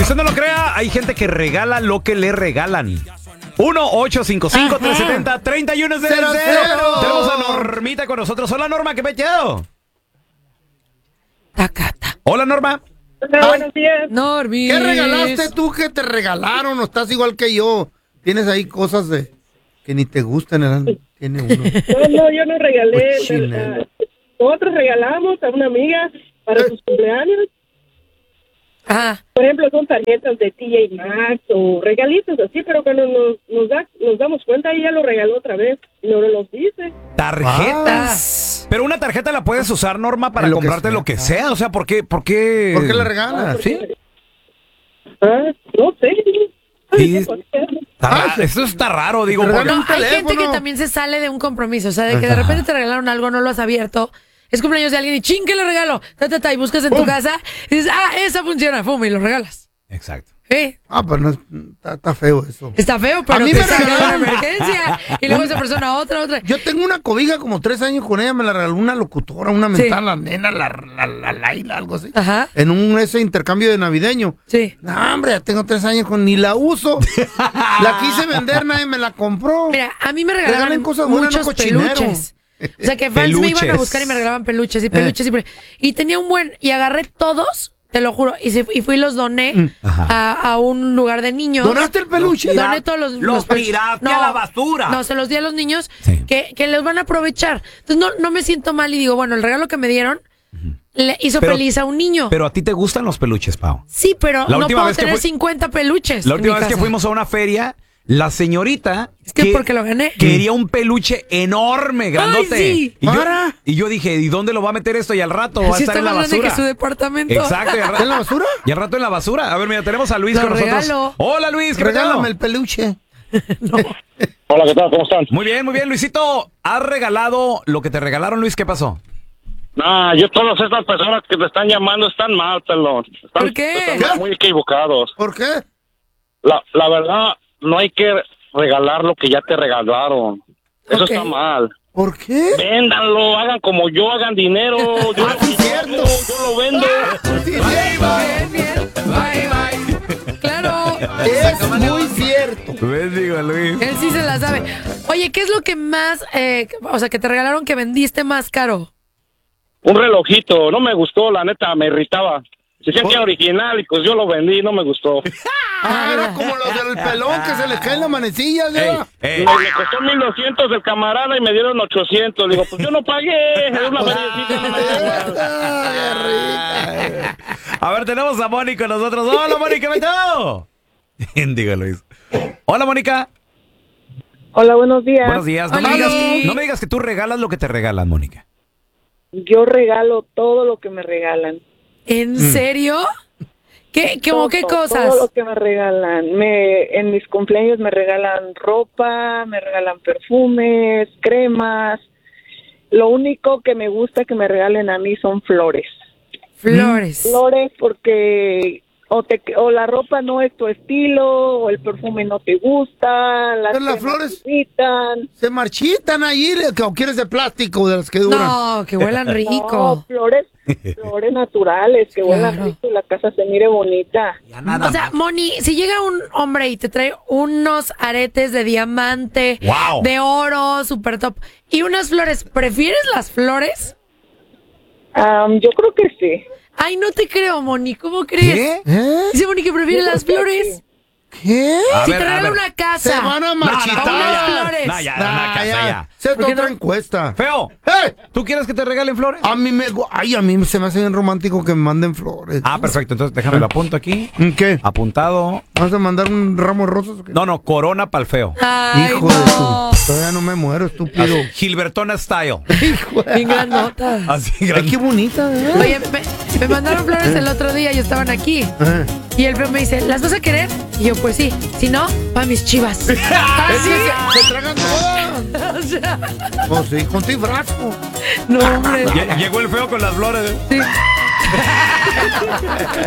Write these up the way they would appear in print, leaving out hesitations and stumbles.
usted no lo crea, hay gente que regala lo que le regalan. 1-855-370-3100. Tenemos a Normita con nosotros. Hola, Norma, ¿qué pecheado? Tacata. Hola, Norma. Hola, buenos días. Normi. ¿Qué regalaste tú que te regalaron? ¿O estás igual que yo? ¿Tienes ahí cosas que ni te gustan? Tiene uno. No, yo no regalé. Cochinero. Nosotros regalamos a una amiga para sus cumpleaños. Ajá. Por ejemplo, son tarjetas de TJ Maxx o regalitos así, pero cuando nos damos cuenta, ella lo regaló otra vez y no nos dice. Tarjetas. Pero una tarjeta la puedes usar, Norma, para comprarte lo que sea. O sea, ¿por qué? ¿Por qué la regalas? ¿Sí? No sé. Sí. Esto está raro, digo. No, Porque... hay gente que también se sale de un compromiso. O sea, de que de repente te regalaron algo, no lo has abierto. Es cumpleaños de alguien y ¡ching! ¿Qué le regalo? Y buscas en tu casa y dices, esa funciona, fuma, y lo regalas. Exacto. Pues no, está feo eso. Está feo, pero a mí te me sale una regalaron emergencia. Y luego esa persona otra. Yo tengo una cobija como 3 años con ella, me la regaló una locutora, una mental, la nena, la Laila, algo así. Ajá. En ese intercambio de navideño. Sí. No, hombre, ya tengo 3 años ni la uso. La quise vender, nadie me la compró. Mira, a mí me regalaban cosas buenas, muchos no cochinero. peluches. O sea, que fans me iban a buscar y me regalaban peluches y peluches y tenía un buen... Y agarré todos, te lo juro, y fui y los doné a un lugar de niños. ¿Donaste el peluche? Doné todos los tiraste a la basura. No, se los di a los niños que les van a aprovechar. Entonces no me siento mal y digo, bueno, el regalo que me dieron le hizo feliz a un niño. Pero a ti te gustan los peluches, Pau. Sí, pero no puedo tener 50 peluches. La última vez que fuimos a una feria... La señorita porque lo gané. Quería un peluche enorme, grandote. Ay, sí. Y yo dije, ¿y dónde lo va a meter esto? Y al rato va a estar en la basura. Que su departamento. Exacto. ¿En la basura? Y al rato en la basura. A ver, mira, tenemos a Luis con nosotros. Hola, Luis, ¿qué regálame el peluche. No. Hola, ¿qué tal? ¿Cómo están? Muy bien, Luisito. ¿Has regalado lo que te regalaron, Luis? ¿Qué pasó? Todas estas personas que te están llamando están mal, pelón. ¿Por qué? Están muy equivocados. ¿Por qué? La verdad... No hay que regalar lo que ya te regalaron. Eso está mal. ¿Por qué? Véndanlo, hagan como yo, hagan dinero. Yo lo vendo. Bien. Bye. Claro. Es muy cierto. Bendigo, Luis. Él sí se la sabe. Oye, ¿qué es lo que más, que te regalaron que vendiste más caro? Un relojito. No me gustó, la neta, me irritaba. Se sentía original y pues yo lo vendí, no me gustó. Era como los del pelón que se les caen las manecillas, ¿ya? Me costó 1,200 el camarada y me dieron 800. Le digo, pues yo no pagué. Es una A ver, tenemos a Mónica con nosotros. Hola, Mónica, ¿qué tal? Diga, Luis. Hola, Mónica. Hola, buenos días. Buenos días. No me digas que tú regalas lo que te regalan, Mónica. Yo regalo todo lo que me regalan. ¿En serio? ¿Qué cosas? Todo lo que me regalan. En mis cumpleaños me regalan ropa, me regalan perfumes, cremas. Lo único que me gusta que me regalen a mí son flores. Flores porque o la ropa no es tu estilo, o el perfume no te gusta, las flores se marchitan ahí, o quieres de plástico de las que duran. No, que huelan rico. No, flores naturales, que huelan rico y la casa se mire bonita. O sea, Moni, si llega un hombre y te trae unos aretes de diamante, de oro, super top, y unas flores, ¿prefieres las flores? Yo creo que sí. Ay, no te creo, Moni, ¿cómo crees? Dice Moni que prefiere las flores. ¿Qué? Si te regala una casa. Se van a marchitar. Unas flores. Ya. Se otra encuesta. Feo. ¿Tú quieres que te regalen flores? A mí se me hace bien romántico que me manden flores. Perfecto. Entonces déjame lo apunto aquí. ¿Qué? Apuntado. ¿Vas a mandar un ramo de rosas o qué? No, corona para el feo. Ay, hijo de tu... Todavía no me muero, estúpido. Gilbertona style. Bien grandota. Así Ay, qué bonita, ¿eh? Oye, me mandaron flores el otro día, yo estaban aquí. Y el feo me dice, ¿las vas a querer? Y yo, pues sí. Si no, pa' mis chivas. ¿Sí? Se tragan todas. Pues sí, con tu brazo. No, hombre. Llegó el feo con las flores. Sí.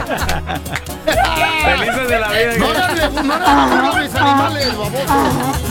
Felices de la vida. No, mis animales, baboso.